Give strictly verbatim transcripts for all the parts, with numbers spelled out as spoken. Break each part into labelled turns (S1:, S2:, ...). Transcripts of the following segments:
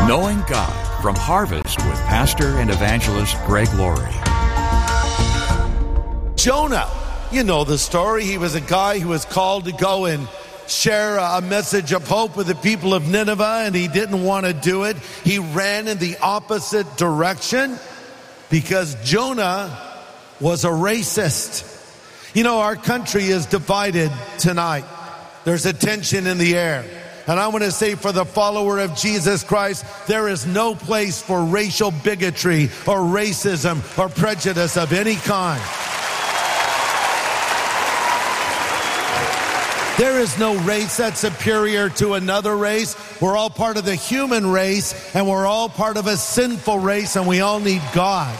S1: Knowing God from Harvest with Pastor and Evangelist Greg Laurie.
S2: Jonah, you know the story. He was a guy who was called to go and share a message of hope with the people of Nineveh, and he didn't want to do it. He ran in the opposite direction because Jonah was a racist. You know, our country is divided tonight. There's a tension in the air. And I want to say, for the follower of Jesus Christ, there is no place for racial bigotry or racism or prejudice of any kind. There is no race that's superior to another race. We're all part of the human race, and we're all part of a sinful race, and we all need God.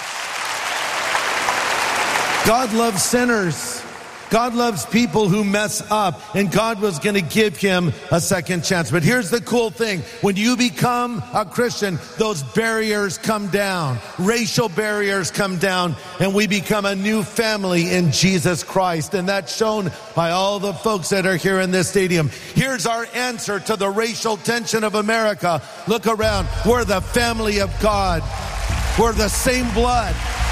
S2: God loves sinners. God loves people who mess up, and God was going to give him a second chance. But here's the cool thing. When you become a Christian, those barriers come down. Racial barriers come down, and we become a new family in Jesus Christ. And that's shown by all the folks that are here in this stadium. Here's our answer to the racial tension of America. Look around. We're the family of God. We're the same blood.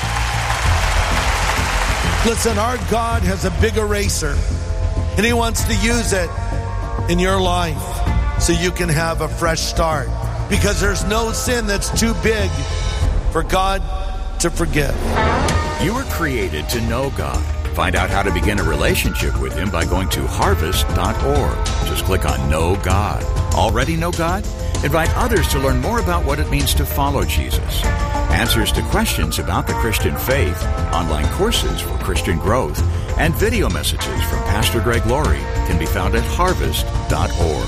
S2: Listen, our God has a big eraser, and he wants to use it in your life so you can have a fresh start, because there's no sin that's too big for God to forgive.
S1: You were created to know God. Find out how to begin a relationship with him by going to harvest dot org. Just click on Know God. Already know God? Invite others to learn more about what it means to follow Jesus. Answers to questions about the Christian faith, online courses for Christian growth, and video messages from Pastor Greg Laurie can be found at harvest dot org.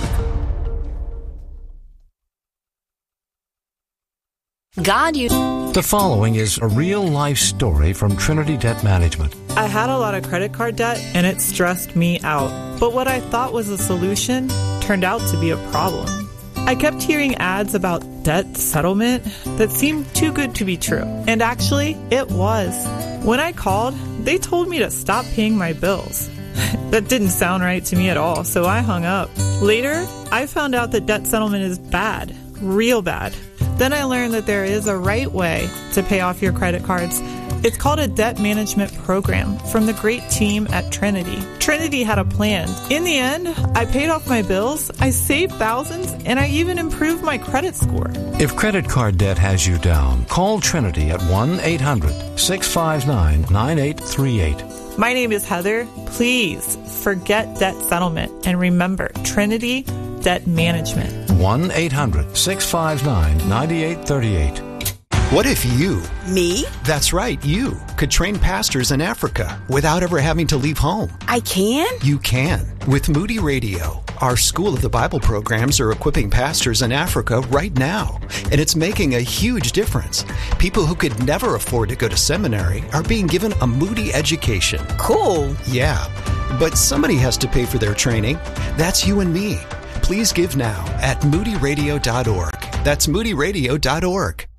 S3: God, you.
S4: The following is a real-life story from Trinity Debt Management.
S5: I had a lot of credit card debt, and it stressed me out. But what I thought was a solution turned out to be a problem. I kept hearing ads about debt settlement that seemed too good to be true. And actually, it was. When I called, they told me to stop paying my bills. That didn't sound right to me at all, so I hung up. Later, I found out that debt settlement is bad, real bad. Then I learned that there is a right way to pay off your credit cards. It's called a debt management program from the great team at Trinity. Trinity had a plan. In the end, I paid off my bills, I saved thousands, and I even improved my credit score.
S4: If credit card debt has you down, call Trinity at one eight hundred six five nine nine eight three eight.
S5: My name is Heather. Please forget debt settlement and remember Trinity Debt Management.
S4: one eight hundred six five nine nine eight three eight.
S6: What if you,
S3: Me?
S6: that's right, you, could train pastors in Africa without ever having to leave home?
S3: I can?
S6: You can. With Moody Radio, our School of the Bible programs are equipping pastors in Africa right now, and it's making a huge difference. People who could never afford to go to seminary are being given a Moody education.
S3: Cool.
S6: Yeah, but somebody has to pay for their training. That's you and me. Please give now at moody radio dot org. That's moody radio dot org.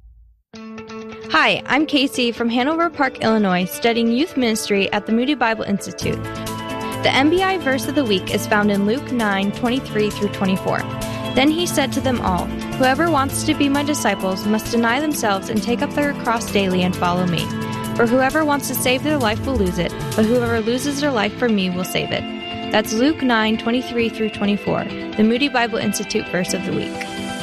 S7: Hi, I'm Casey from Hanover Park, Illinois, studying youth ministry at the Moody Bible Institute. The M B I verse of the week is found in Luke nine twenty-three through twenty-four. Then he said to them all, "Whoever wants to be my disciples must deny themselves and take up their cross daily and follow me. For whoever wants to save their life will lose it, but whoever loses their life for me will save it." That's Luke nine twenty-three through twenty-four, the Moody Bible Institute verse of the week.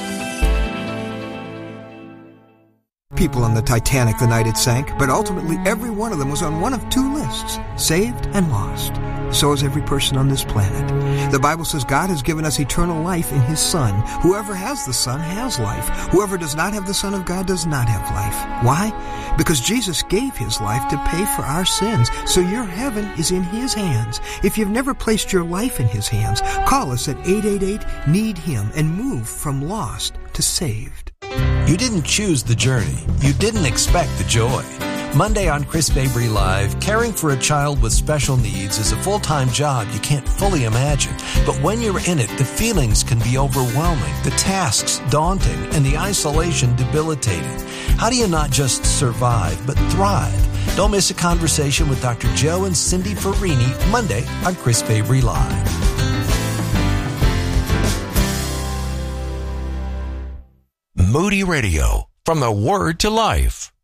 S8: People on the Titanic the night it sank, but ultimately every one of them was on one of two lists, saved and lost. So is every person on this planet. The Bible says God has given us eternal life in His Son. Whoever has the Son has life. Whoever does not have the Son of God does not have life. Why? Because Jesus gave His life to pay for our sins, so your heaven is in His hands. If you've never placed your life in His hands, call us at eight eight eight, need him and move from lost to saved.
S9: You didn't choose the journey. You didn't expect the joy. Monday on Chris Mabry Live, caring for a child with special needs is a full-time job you can't fully imagine. But when you're in it, the feelings can be overwhelming, the tasks daunting, and the isolation debilitating. How do you not just survive, but thrive? Don't miss a conversation with Doctor Joe and Cindy Farini Monday on Chris Mabry Live.
S3: Moody Radio, from the Word to Life.